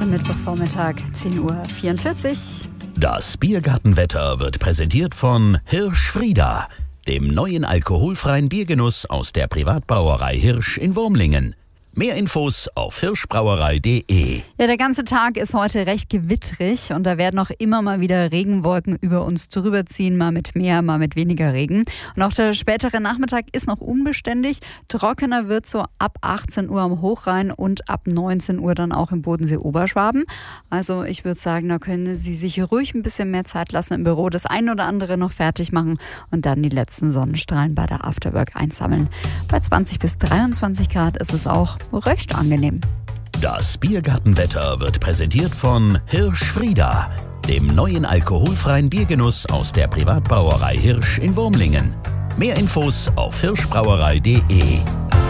heute Mittwochvormittag, 10:44 Uhr. Das Biergartenwetter wird präsentiert von Hirsch Frieda, dem neuen alkoholfreien Biergenuss aus der Privatbrauerei Hirsch in Wurmlingen. Mehr Infos auf hirschbrauerei.de. Ja, der ganze Tag ist heute recht gewittrig und da werden auch immer mal wieder Regenwolken über uns drüber ziehen, mal mit mehr, mal mit weniger Regen. Und auch der spätere Nachmittag ist noch unbeständig. Trockener wird so ab 18 Uhr am Hochrhein und ab 19 Uhr dann auch im Bodensee-Oberschwaben. Also ich würde sagen, da können Sie sich ruhig ein bisschen mehr Zeit lassen im Büro, das ein oder andere noch fertig machen und dann die letzten Sonnenstrahlen bei der Afterwork einsammeln. Bei 20 bis 23 Grad ist es auch recht angenehm. Das Biergartenwetter wird präsentiert von Hirsch Frieda, dem neuen alkoholfreien Biergenuss aus der Privatbrauerei Hirsch in Wurmlingen. Mehr Infos auf hirschbrauerei.de.